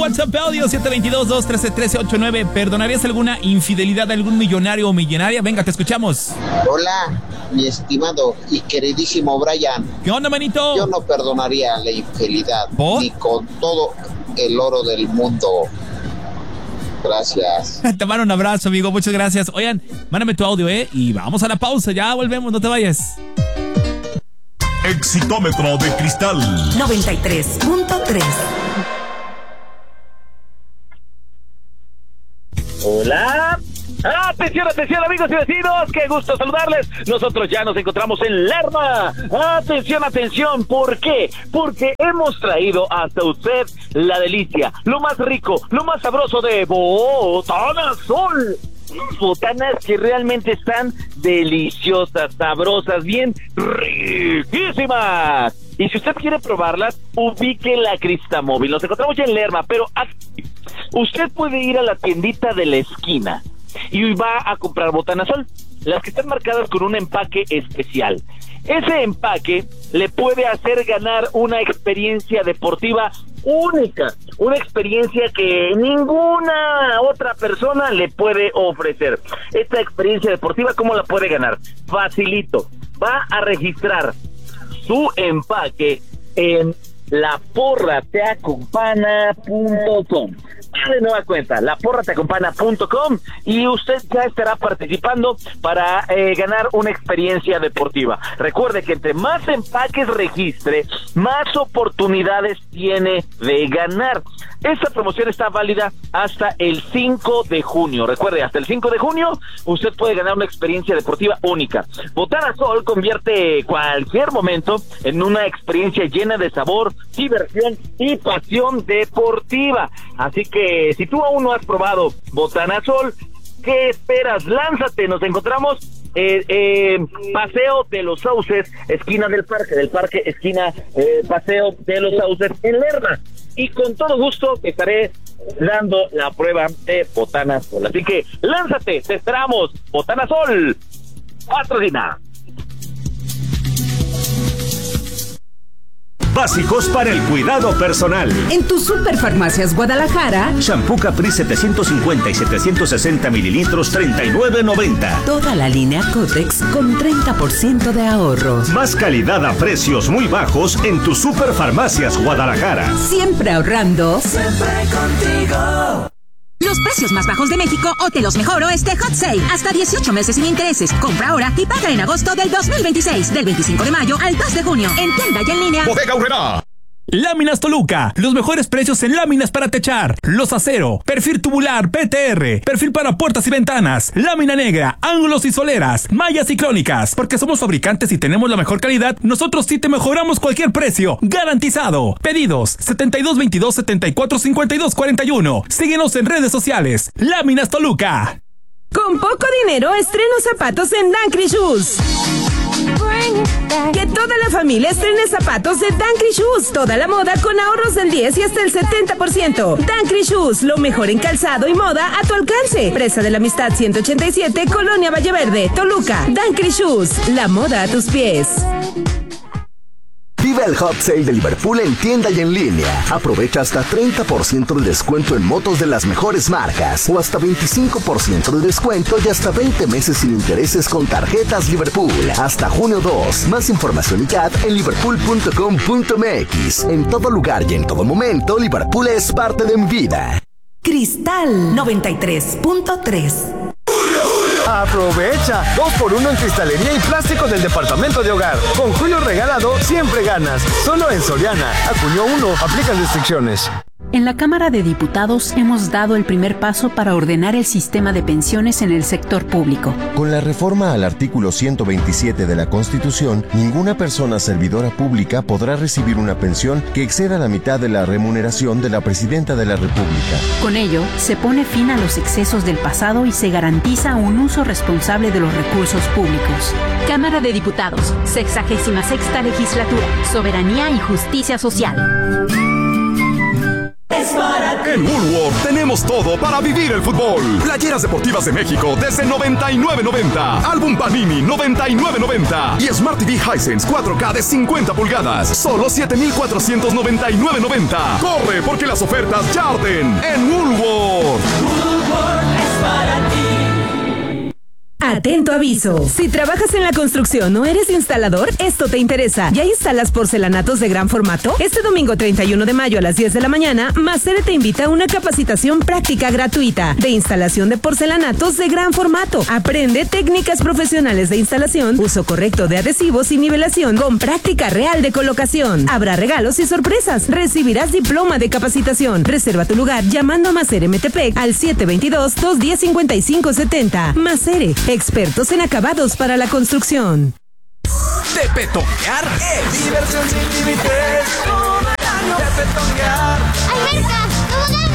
WhatsApp audio 722-213-1389. ¿Perdonarías alguna infidelidad de algún millonario o millonaria? Venga, te escuchamos. Hola, mi estimado y queridísimo Brian. ¿Qué onda, manito? Yo no perdonaría la infidelidad, ¿por? ni con todo el oro del mundo. Gracias. Te mando un abrazo, amigo. Muchas gracias. Oigan, mándame tu audio, y vamos a la pausa. Ya volvemos, no te vayas. Exitómetro de cristal 93.3. Hola. Atención, atención, amigos y vecinos, qué gusto saludarles. Nosotros ya nos encontramos en Lerma. Atención, atención, ¿por qué? Porque hemos traído hasta usted la delicia, lo más rico, lo más sabroso de Botanas Sol. Botanas que realmente están deliciosas, sabrosas, bien riquísimas. Y si usted quiere probarlas, ubique la Cristamóvil. Nos encontramos ya en Lerma, pero usted puede ir a la tiendita de la esquina y va a comprar Botanasol, las que están marcadas con un empaque especial. Ese empaque le puede hacer ganar una experiencia deportiva única, una experiencia que ninguna otra persona le puede ofrecer. Esta experiencia deportiva, ¿cómo la puede ganar? Facilito, va a registrar su empaque en laporrateacompana.com. De nueva cuenta, laporrateacompana.com, y usted ya estará participando para ganar una experiencia deportiva. Recuerde que entre más empaques registre, más oportunidades tiene de ganar. Esta promoción está válida hasta el 5 de junio. Recuerde, hasta el 5 de junio usted puede ganar una experiencia deportiva única. Botanasol convierte cualquier momento en una experiencia llena de sabor, diversión y pasión deportiva. Así que si tú aún no has probado Botanasol, ¿qué esperas? Lánzate. Nos encontramos Paseo de los Sauces, esquina del parque, esquina Paseo de los Sauces en Lerma. Y con todo gusto estaré dando la prueba de Botanasol. Así que lánzate, te esperamos. Botanasol, patrocina. Básicos para el cuidado personal. En tu Superfarmacias Guadalajara, Shampoo Capri 750 y 760 mililitros, $39.90. toda la línea Cotex con 30% de ahorro. Más calidad a precios muy bajos en tu Superfarmacias Guadalajara. Siempre ahorrando. Siempre contigo. Los precios más bajos de México o te los mejoro Hot Sale. Hasta 18 meses sin intereses. Compra ahora y paga en agosto del 2026. Del 25 de mayo al 2 de junio. En tienda y en línea. Bodega Aurrerá. Láminas Toluca, los mejores precios en láminas para techar, los acero, perfil tubular, PTR, perfil para puertas y ventanas, lámina negra, ángulos y soleras, mallas ciclónicas. Porque somos fabricantes y tenemos la mejor calidad, nosotros sí te mejoramos cualquier precio, garantizado. Pedidos 7222-745241. Síguenos en redes sociales. Láminas Toluca. Con poco dinero, estreno zapatos en Dancry Shoes. Que toda la familia estrene zapatos de Dancry Shoes. Toda la moda con ahorros del 10 y hasta el 70%. Dancry Shoes, lo mejor en calzado y moda a tu alcance. Presa de la Amistad 187, Colonia Valleverde, Toluca. Dancry Shoes, la moda a tus pies. Vive el Hot Sale de Liverpool en tienda y en línea. Aprovecha hasta 30% de descuento en motos de las mejores marcas o hasta 25% de descuento y hasta 20 meses sin intereses con tarjetas Liverpool. Hasta junio 2. Más información y CAT en liverpool.com.mx. En todo lugar y en todo momento, Liverpool es parte de mi vida. Cristal 93.3. Aprovecha 2x1 en cristalería y plástico del departamento de hogar. Con Julio regalado siempre ganas. Solo en Soriana. A junio 1 aplican restricciones. En la Cámara de Diputados hemos dado el primer paso para ordenar el sistema de pensiones en el sector público. Con la reforma al artículo 127 de la Constitución, ninguna persona servidora pública podrá recibir una pensión que exceda la mitad de la remuneración de la Presidenta de la República. Con ello, se pone fin a los excesos del pasado y se garantiza un uso responsable de los recursos públicos. Cámara de Diputados, 66ª Legislatura, Soberanía y Justicia Social. Es para En Woolworth tenemos todo para vivir el fútbol. Playeras deportivas de México desde $99.90. Álbum Panini $99.90. Y Smart TV Hisense 4K de 50 pulgadas. Solo $7,499.90. Corre porque las ofertas ya arden en Woolworth. Woolworth es para ti. Atento aviso. Si trabajas en la construcción o eres instalador, esto te interesa. ¿Ya instalas porcelanatos de gran formato? Este domingo 31 de mayo a las 10 de la mañana, Macere te invita a una capacitación práctica gratuita de instalación de porcelanatos de gran formato. Aprende técnicas profesionales de instalación, uso correcto de adhesivos y nivelación con práctica real de colocación. Habrá regalos y sorpresas. Recibirás diploma de capacitación. Reserva tu lugar llamando a Macere Metepec al 722-210-5570. Macere, expertos en acabados para la construcción. De petonguear es diversión sin límites. Todo el año de petonguear.